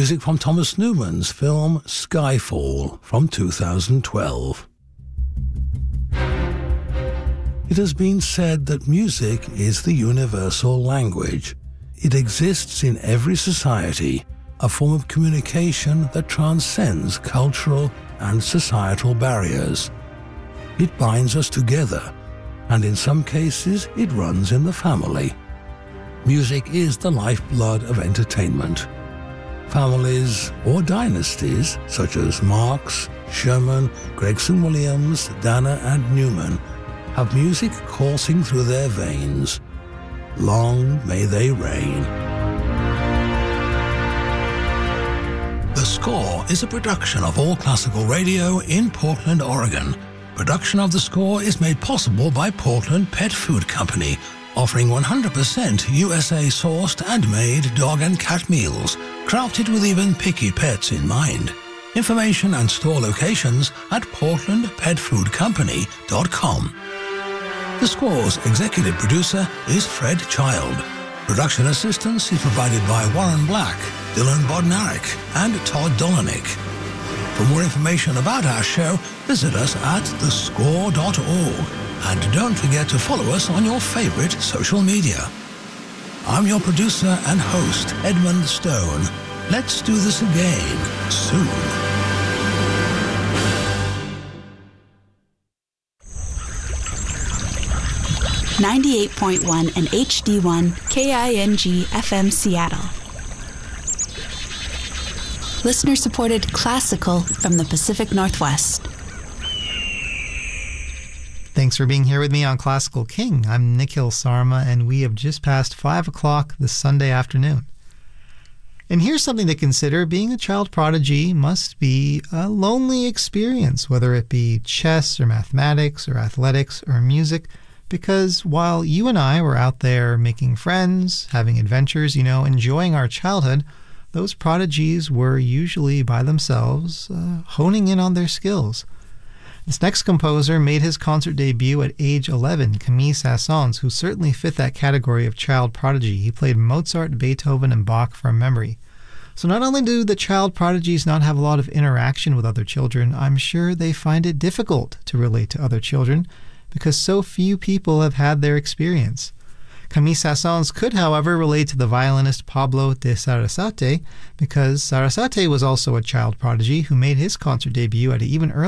Music from Thomas Newman's film Skyfall from 2012. It has been said that music is the universal language. It exists in every society, a form of communication that transcends cultural and societal barriers. It binds us together, and in some cases it runs in the family. Music is the lifeblood of entertainment. Families or dynasties such as Marx, Sherman, Gregson-Williams, Dana and Newman have music coursing through their veins. Long may they reign. The Score is a production of All Classical Radio in Portland, Oregon. Production of The Score is made possible by Portland Pet Food Company, offering 100% USA-sourced and made dog and cat meals, crafted with even picky pets in mind. Information and store locations at portlandpetfoodcompany.com. The Score's executive producer is Fred Child. Production assistance is provided by Warren Black, Dylan Bodnarik, and Todd Dolanik. For more information about our show, visit us at thescore.org. And don't forget to follow us on your favorite social media. I'm your producer and host, Edmund Stone. Let's do this again soon. .1 and HD1 KING FM Seattle. Listener-supported classical from the Pacific Northwest. Thanks for being here with me on Classical King. I'm Nikhil Sarma, and we have just passed 5 o'clock this Sunday afternoon. And here's something to consider. Being a child prodigy must be a lonely experience, whether it be chess or mathematics or athletics or music, because while you and I were out there making friends, having adventures, enjoying our childhood, those prodigies were usually by themselves, honing in on their skills. This next composer made his concert debut at age 11, Camille Saint-Saëns, who certainly fit that category of child prodigy. He played Mozart, Beethoven, and Bach from memory. So not only do the child prodigies not have a lot of interaction with other children, I'm sure they find it difficult to relate to other children because so few people have had their experience. Camille Saint-Saëns could, however, relate to the violinist Pablo de Sarasate because Sarasate was also a child prodigy who made his concert debut at an even earlier